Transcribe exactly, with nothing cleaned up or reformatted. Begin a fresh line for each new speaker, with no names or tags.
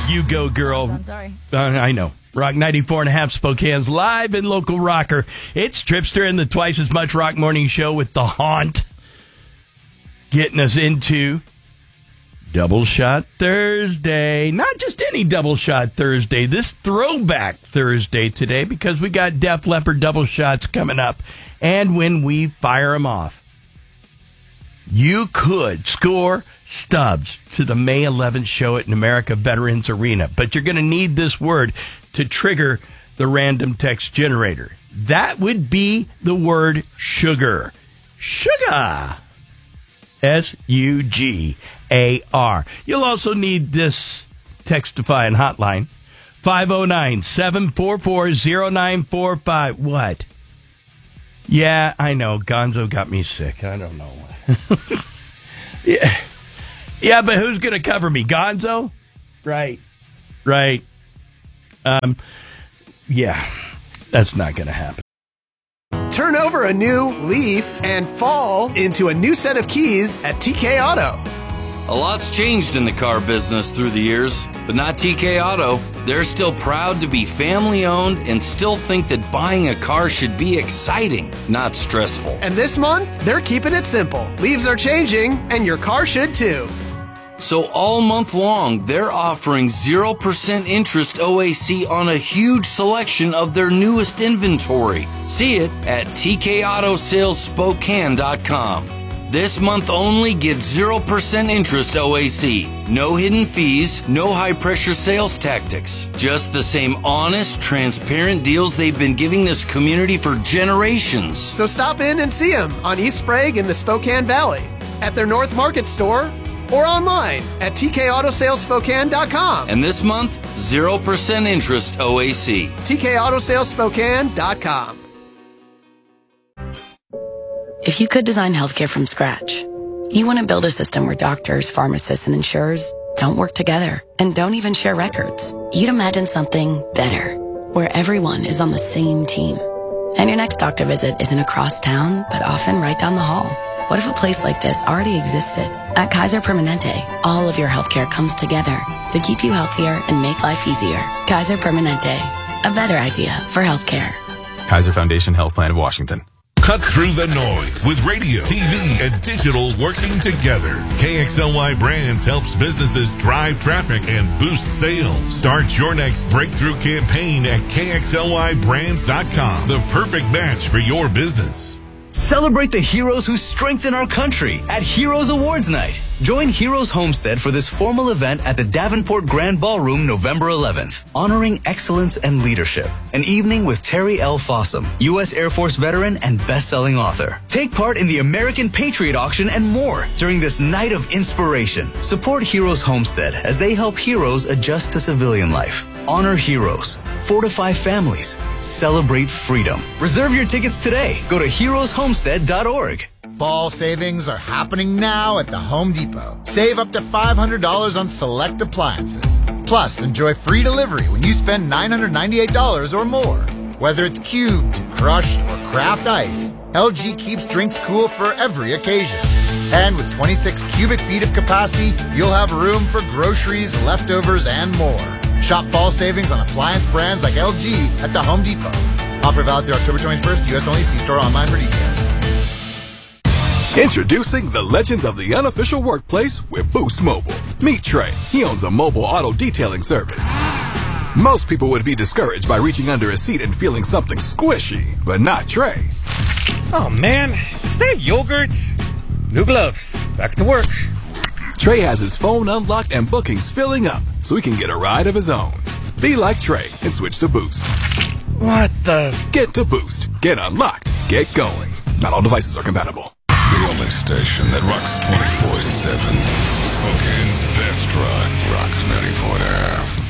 You go, girl.
I'm sorry.
Uh, I know. Rock ninety-four and a half Spokane's live and local rocker. It's Tripster and the Twice as Much Rock Morning Show with The Haunt. Getting us into Double Shot Thursday. Not just any Double Shot Thursday. This Throwback Thursday today because we got Def Leppard double shots coming up. And when we fire them off, you could score stubs to the May eleventh show at America Veterans Arena. But you're going to need this word to trigger the random text generator. That would be the word sugar. Sugar. S U G A R. You'll also need this Textify hotline. five oh nine, seven four four, oh nine four five. What? Yeah, I know. Gonzo got me sick. I don't know. yeah. Yeah, but who's going to cover me? Gonzo? Right. Right. Um. Yeah. That's not going to happen.
Turn over a new leaf and fall into a new set of keys at T K Auto.
A lot's changed in the car business through the years, but not T K Auto. They're still proud to be family-owned and still think that buying a car should be exciting, not stressful.
And this month, they're keeping it simple. Leaves are changing, and your car should too.
So all month long, they're offering zero percent interest O A C on a huge selection of their newest inventory. See it at T K Auto Sales Spokane dot com. This month only, get zero percent interest O A C. No hidden fees, no high-pressure sales tactics. Just the same honest, transparent deals they've been giving this community for generations.
So stop in and see them on East Sprague in the Spokane Valley, at their North Market store, or online at T K Auto Sales Spokane dot com.
And this month, zero percent interest O A C.
T K Auto Sales Spokane dot com.
If you could design healthcare from scratch, you want to build a system where doctors, pharmacists, and insurers don't work together and don't even share records. You'd imagine something better, where everyone is on the same team. And your next doctor visit isn't across town, but often right down the hall. What if a place like this already existed? At Kaiser Permanente, all of your healthcare comes together to keep you healthier and make life easier. Kaiser Permanente, a better idea for healthcare.
Kaiser Foundation Health Plan of Washington.
Cut through the noise with radio, T V, and digital working together. K X L Y Brands helps businesses drive traffic and boost sales. Start your next breakthrough campaign at K X L Y brands dot com. The perfect match for your business.
Celebrate the heroes who strengthen our country at Heroes Awards Night. Join Heroes Homestead for this formal event at the Davenport Grand Ballroom November eleventh. Honoring excellence and leadership. An evening with Terry L. Fossum, U S Air Force veteran and best-selling author. Take part in the American Patriot Auction and more during this night of inspiration. Support Heroes Homestead as they help heroes adjust to civilian life. Honor heroes. Fortify families. Celebrate freedom. Reserve your tickets today. Go to heroes homestead dot org.
Fall savings are happening now at the Home Depot. Save up to five hundred dollars on select appliances. Plus, enjoy free delivery when you spend nine hundred ninety-eight dollars or more. Whether it's cubed, crushed, or craft ice, L G keeps drinks cool for every occasion. And with twenty-six cubic feet of capacity, you'll have room for groceries, leftovers, and more. Shop fall savings on appliance brands like L G at the Home Depot. Offer valid through October twenty-first, U S only. See store online for details.
Introducing the legends of the unofficial workplace with Boost Mobile. Meet Trey. He owns a mobile auto detailing service. Most people would be discouraged by reaching under a seat and feeling something squishy, but not Trey.
Oh man, is that yogurt? New gloves. Back to work.
Trey has his phone unlocked and bookings filling up, so he can get a ride of his own. Be like Trey and switch to Boost.
What the?
Get to Boost. Get unlocked. Get going. Not all devices are compatible.
The only station that rocks twenty-four seven. Spokane's best rock. Rock ninety-four and a half.